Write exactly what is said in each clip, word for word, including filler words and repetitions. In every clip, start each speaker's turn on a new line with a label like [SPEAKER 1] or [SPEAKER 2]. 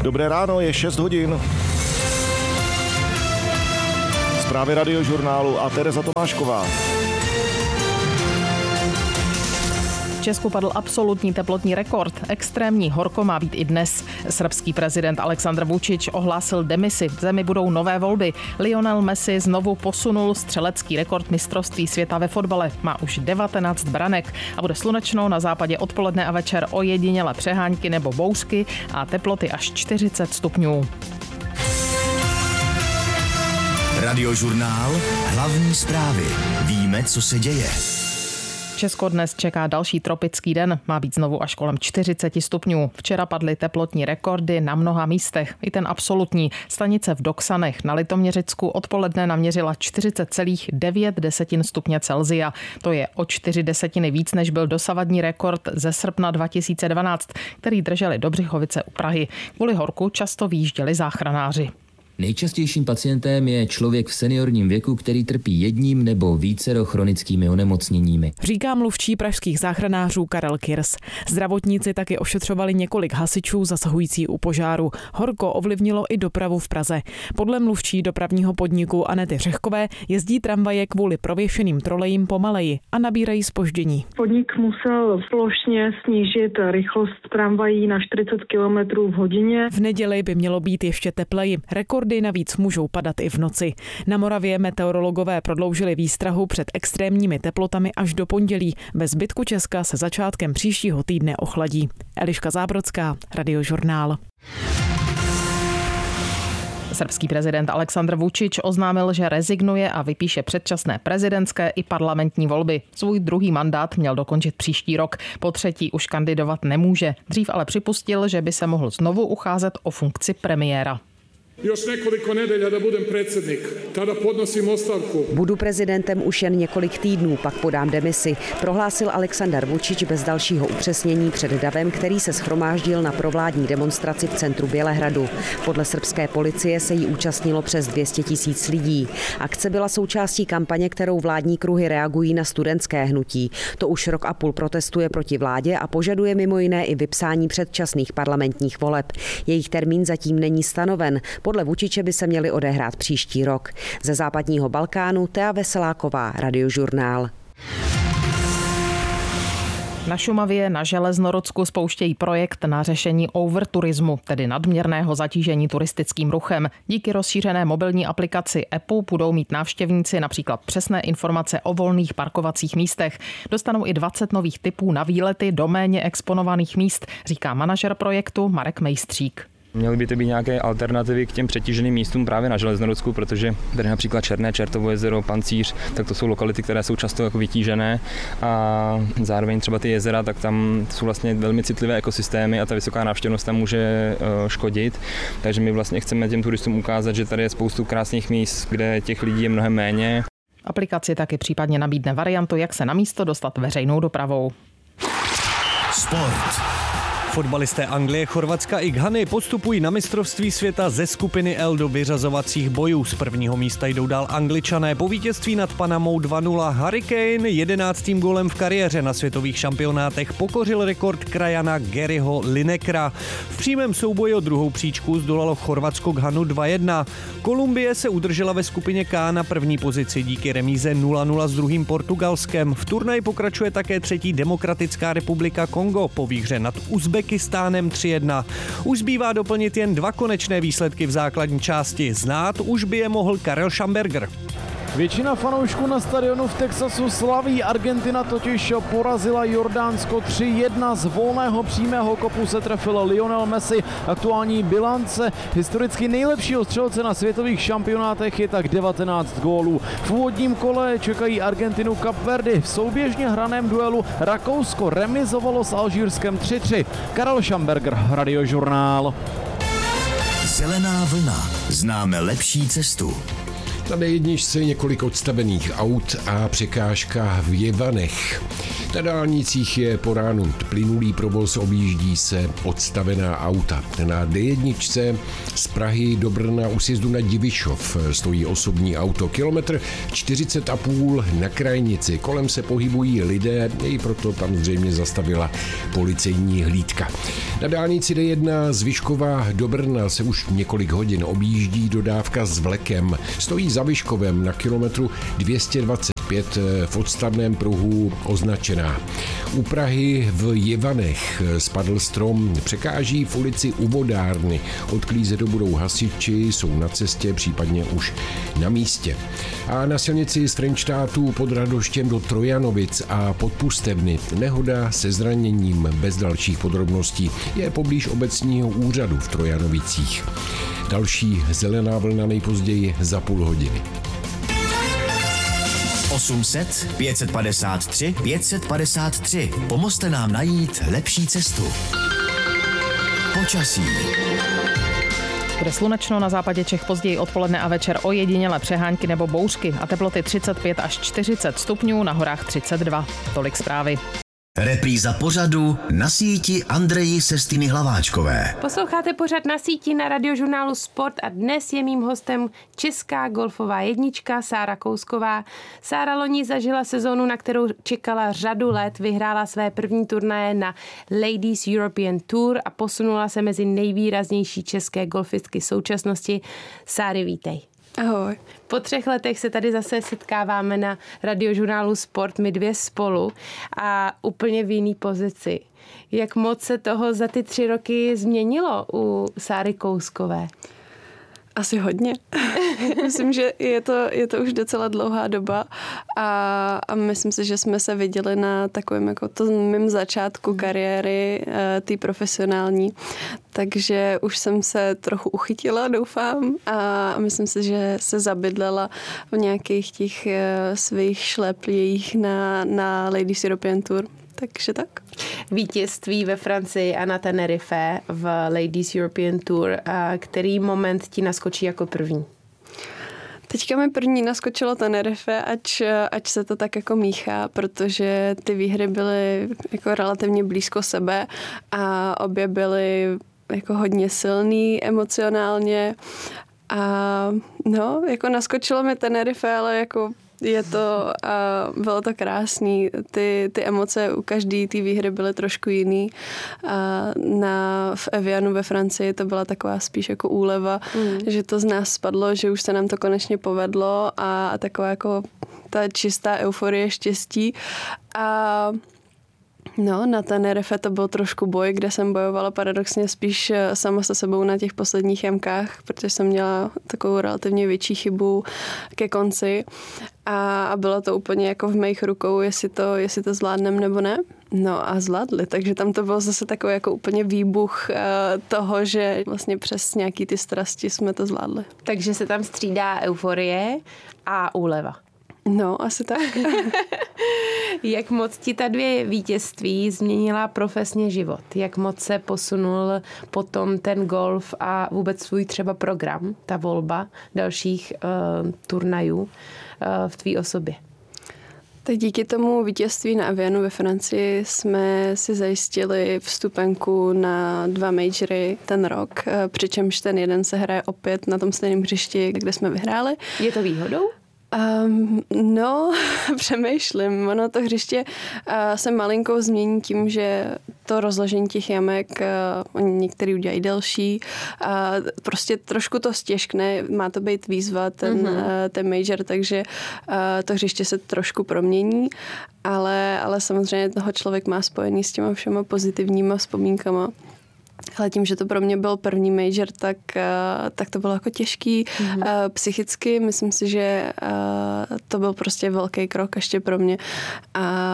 [SPEAKER 1] Dobré ráno, je šest hodin. Zprávy Radiožurnálu a Tereza Tomášková.
[SPEAKER 2] V Česku padl absolutní teplotní rekord. Extrémní horko má být i dnes. Srbský prezident Aleksandr Vučić ohlásil demisi. V zemi budou nové volby. Lionel Messi znovu posunul střelecký rekord mistrovství světa ve fotbale. Má už devatenáct branek a bude slunečno, na západě odpoledne a večer ojedinělé přehánky nebo bouřky a teploty až čtyřicet stupňů.
[SPEAKER 3] Radiožurnál, hlavní zprávy. Víme, co se děje.
[SPEAKER 2] Česko dnes čeká další tropický den. Má být znovu až kolem čtyřicet stupňů. Včera padly teplotní rekordy na mnoha místech. I ten absolutní. Stanice v Doksanech na Litoměřicku odpoledne naměřila čtyřicet celá devět stupně Celsia. To je o čtyři desetiny víc, než byl dosavadní rekord ze srpna dva tisíce dvanáct, který drželi Dobřichovice u Prahy. Kvůli horku často vyjížděli záchranáři.
[SPEAKER 4] Nejčastějším pacientem je člověk v seniorním věku, který trpí jedním nebo vícero chronickými onemocněními.
[SPEAKER 5] Říká mluvčí pražských záchranářů Karel Kirs. Zdravotníci taky ošetřovali několik hasičů zasahující u požáru. Horko ovlivnilo i dopravu v Praze. Podle mluvčí dopravního podniku Anety Řehkové jezdí tramvaje kvůli prověšeným trolejím pomaleji a nabírají zpoždění.
[SPEAKER 6] Podnik musel plošně snížit rychlost tramvají na čtyřicet kilometrů v hodině.
[SPEAKER 5] V neděli by mělo být ještě tepleji. Rekord navíc můžou padat i v noci. Na Moravě meteorologové prodloužili výstrahu před extrémními teplotami až do pondělí. Ve zbytku Česka se začátkem příštího týdne ochladí. Eliška Zábrodská, Radiožurnál.
[SPEAKER 2] Srbský prezident Aleksandr Vučić oznámil, že rezignuje a vypíše předčasné prezidentské i parlamentní volby. Svůj druhý mandát měl dokončit příští rok. Po třetí už kandidovat nemůže. Dřív ale připustil, že by se mohl znovu ucházet o funkci premiéra.
[SPEAKER 7] Još nekoliko nedelja da budem predsjednik, tada podnosim ostavku.
[SPEAKER 8] Budu prezidentem už jen několik týdnů, pak podám demisi, prohlásil Aleksandar Vučić bez dalšího upřesnění před davem, který se shromáždil na provládní demonstraci v centru Bělehradu. Podle srbské policie se jí účastnilo přes dvě stě tisíc lidí. Akce byla součástí kampaně, kterou vládní kruhy reagují na studentské hnutí. To už rok a půl protestuje proti vládě a požaduje mimo jiné i vypsání předčasných parlamentních voleb. Jejich termín zatím není stanoven. Podle Vučiće by se měly odehrát příští rok. Ze západního Balkánu Tea Veseláková, Radiožurnál.
[SPEAKER 2] Na Šumavě na Železnorodsku spouštějí projekt na řešení overturismu, tedy nadměrného zatížení turistickým ruchem. Díky rozšířené mobilní aplikaci Appu budou mít návštěvníci například přesné informace o volných parkovacích místech. Dostanou i dvacet nových typů na výlety do méně exponovaných míst, říká manažer projektu Marek Mejstřík.
[SPEAKER 9] Měly by to být nějaké alternativy k těm přetíženým místům právě na Železnorodsku, protože tady například Černé Čertovo jezero, Pancíř, tak to jsou lokality, které jsou často jako vytížené a zároveň třeba ty jezera, tak tam jsou vlastně velmi citlivé ekosystémy a ta vysoká návštěvnost tam může škodit. Takže my vlastně chceme těm turistům ukázat, že tady je spoustu krásných míst, kde těch lidí je mnohem méně.
[SPEAKER 2] Aplikaci taky případně nabídne variantu, jak se na místo dostat veřejnou dopravou.
[SPEAKER 3] Sport.
[SPEAKER 10] Fotbalisté Anglie, Chorvatska i Ghany postupují na mistrovství světa ze skupiny L do vyřazovacích bojů. Z prvního místa jdou dál Angličané po vítězství nad Panamou dva nula. Harry Kane jedenáctým gólem v kariéře na světových šampionátech pokořil rekord krajana Garyho Linekera. V přímém souboji o druhou příčku zdolalo Chorvatsko Ghanu dva jedna. Kolumbie se udržela ve skupině K na první pozici díky remíze nula nula s druhým Portugalskem. V turnaji pokračuje také třetí Demokratická republika Kongo po výhře nad Uzbekistánem tři jedna. Už zbývá doplnit jen dva konečné výsledky v základní části. Znát už by je mohl Karel Schamberger.
[SPEAKER 11] Většina fanoušků na stadionu v Texasu slaví. Argentina totiž porazila Jordánsko tři jedna. Z volného přímého kopu se trefil Lionel Messi. Aktuální bilance historicky nejlepšího střelce na světových šampionátech je tak devatenáct gólů. V úvodním kole čekají Argentinu Kapverdy. V souběžně hraném duelu Rakousko remizovalo s Alžírskem tři tři. Karel Schamberger, Radiožurnál.
[SPEAKER 3] Zelená vlna. Známe lepší cestu.
[SPEAKER 12] Na dé jedničce několik odstavených aut a překážka v Jevanech. Na dálnicích je po ránu plynulý provoz, objíždí se odstavená auta. Na dé jedničce z Prahy do Brna u sjezdu na Divišov stojí osobní auto. Kilometr čtyřicet a půl na krajnici. Kolem se pohybují lidé, i proto tam zřejmě zastavila policejní hlídka. Na dálnici dé jedna z Vyškova do Brna se už několik hodin objíždí dodávka s vlekem. Stojí za Vyškovem na kilometru dvě stě dvacet pět v odstavném pruhu označená. U Prahy v Jevanech spadl strom, překáží v ulici u vodárny. Odklízet to budou hasiči, jsou na cestě, případně už na místě. A na silnici z Frenštátu pod Radoštěm do Trojanovic a pod Pustebny nehoda se zraněním bez dalších podrobností je poblíž obecního úřadu v Trojanovicích. Další zelená vlna nejpozději za půl hodiny.
[SPEAKER 3] osm set, pět set padesát tři, pět set padesát tři. Pomozte nám najít lepší cestu. Počasí.
[SPEAKER 2] Bude slunečno, na západě Čech později odpoledne a večer ojedinělé přehánky nebo bouřky a teploty třicet pět až čtyřicet stupňů, na horách třicet dva. Tolik zprávy.
[SPEAKER 3] Repríza pořadu Na síti Andreji Sestiny Hlaváčkové.
[SPEAKER 13] Posloucháte pořad Na síti na Radiožurnálu Sport a dnes je mým hostem česká golfová jednička Sára Kousková. Sára loni zažila sezónu, na kterou čekala řadu let, vyhrála své první turnaje na Ladies European Tour a posunula se mezi nejvýraznější české golfistky současnosti. Sáry, vítej.
[SPEAKER 14] Ahoj.
[SPEAKER 13] Po třech letech se tady zase setkáváme na Radiožurnálu Sport, my dvě spolu a úplně v jiný pozici. Jak moc se toho za ty tři roky změnilo u Sáry Kouskové?
[SPEAKER 14] Asi hodně. Myslím, že je to, je to už docela dlouhá doba a, a myslím si, že jsme se viděli na takovém jako to mým začátku kariéry, té profesionální. Takže už jsem se trochu uchytila, doufám, a myslím si, že se zabydlela v nějakých těch svých šleplijích na, na Ladies European Tour. Takže tak.
[SPEAKER 13] Vítězství ve Francii a na Tenerife v Ladies European Tour. A který moment ti naskočí jako první?
[SPEAKER 14] Teďka mi první naskočilo Tenerife, ač, ač se to tak jako míchá, protože ty výhry byly jako relativně blízko sebe a obě byly jako hodně silný emocionálně. A no, jako naskočilo mi Tenerife, ale jako je to, a bylo to krásný. Ty, ty emoce u každé té výhry byly trošku jiný. A na, v Evianu ve Francii to byla taková spíš jako úleva, mm. že to z nás spadlo, že už se nám to konečně povedlo a, a taková jako ta čistá euforie štěstí. A no, na Tenerife to byl trošku boj, kde jsem bojovala paradoxně spíš sama se sebou na těch posledních jamkách, protože jsem měla takovou relativně větší chybu ke konci a, a bylo to úplně jako v mých rukou, jestli to, jestli to zvládnem nebo ne. No a zvládli, takže tam to byl zase takový jako úplně výbuch uh, toho, že vlastně přes nějaký ty strasti jsme to zvládli.
[SPEAKER 13] Takže se tam střídá euforie a úleva.
[SPEAKER 14] No, asi tak.
[SPEAKER 13] Jak moc ti ta dvě vítězství změnila profesně život? Jak moc se posunul potom ten golf a vůbec svůj třeba program, ta volba dalších uh, turnajů uh, v tvý osobě?
[SPEAKER 14] Tak díky tomu vítězství na Evianu ve Francii jsme si zajistili vstupenku na dva majory ten rok, přičemž ten jeden se hraje opět na tom stejném hřišti, kde jsme vyhráli.
[SPEAKER 13] Je to výhodou?
[SPEAKER 14] Um, no, přemýšlím. Ono to hřiště uh, se malinkou změní tím, že to rozložení těch jamek, uh, oni některý udělají delší. Uh, prostě trošku to stěžkne, má to být výzva, ten, mm-hmm. uh, ten major, takže uh, to hřiště se trošku promění, ale, ale samozřejmě toho člověk má spojený s těma všema pozitivníma vzpomínkama. Ale tím, že to pro mě byl první major, tak, tak to bylo jako těžký mm-hmm. psychicky. Myslím si, že to byl prostě velký krok ještě pro mě. A,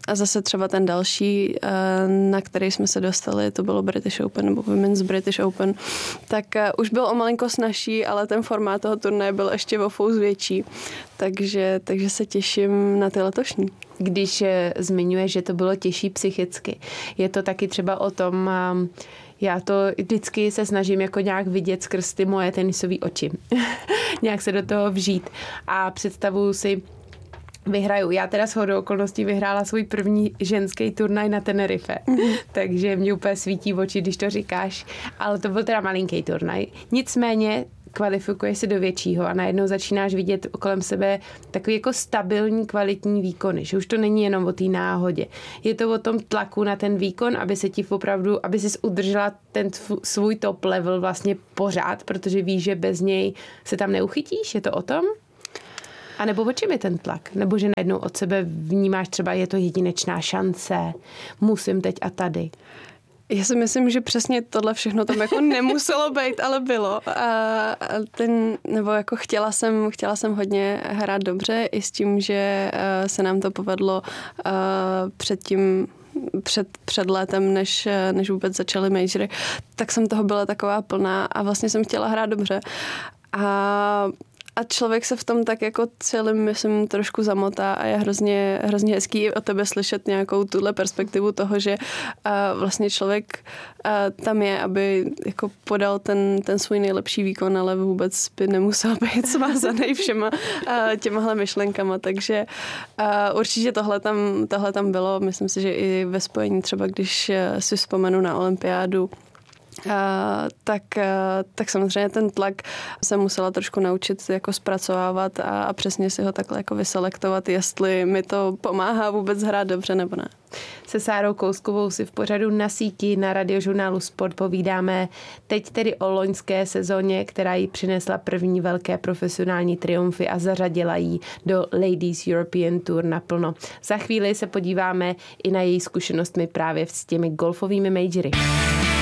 [SPEAKER 14] A zase třeba ten další, na který jsme se dostali, to bylo British Open nebo Women's British Open, tak už byl o malinko snazší, ale ten formát toho turnaje byl ještě o fous větší. Takže, takže se těším na ty letošní.
[SPEAKER 13] Když zmiňuje, že to bylo těžší psychicky, je to taky třeba o tom, já to vždycky se snažím jako nějak vidět skrz ty moje tenisové oči. Nějak se do toho vžít a představuju si, vyhraju. Já teda shodou okolností vyhrála svůj první ženský turnaj na Tenerife, mm. takže mě úplně svítí v oči, když to říkáš, ale to byl teda malinký turnaj. Nicméně kvalifikuješ se do většího a najednou začínáš vidět kolem sebe takový jako stabilní, kvalitní výkony, že už to není jenom o té náhodě. Je to o tom tlaku na ten výkon, aby se ti opravdu, aby jsi udržela ten svůj top level vlastně pořád, protože víš, že bez něj se tam neuchytíš, je to o tom? A nebo o čem je ten tlak? Nebo že najednou od sebe vnímáš třeba, je to jedinečná šance, musím teď a tady.
[SPEAKER 14] Já si myslím, že přesně tohle všechno tam jako nemuselo být, ale bylo. A ten, nebo jako chtěla jsem, chtěla jsem hodně hrát dobře i s tím, že se nám to povedlo předtím, před, před létem, než, než vůbec začaly majory, tak jsem toho byla taková plná a vlastně jsem chtěla hrát dobře. A A člověk se v tom tak jako celým, myslím, trošku zamotá a je hrozně, hrozně hezký o tebe slyšet nějakou tuhle perspektivu toho, že uh, vlastně člověk uh, tam je, aby jako podal ten, ten svůj nejlepší výkon, ale vůbec by nemusel být svázaný všema uh, těmahle myšlenkama. Takže uh, určitě tohle tam, tohle tam bylo. Myslím si, že i ve spojení třeba, když uh, si vzpomenu na olympiádu, Uh, tak, uh, tak samozřejmě ten tlak se musela trošku naučit jako zpracovávat a, a přesně si ho takhle jako vyselektovat, jestli mi to pomáhá vůbec hrát dobře nebo ne.
[SPEAKER 13] Se Sárou Kouskovou si v pořadu Na síti na Radiožurnálu Sport povídáme teď tedy o loňské sezóně, která jí přinesla první velké profesionální triumfy a zařadila jí do Ladies European Tour naplno. Za chvíli se podíváme i na její zkušenostmi právě s těmi golfovými majory.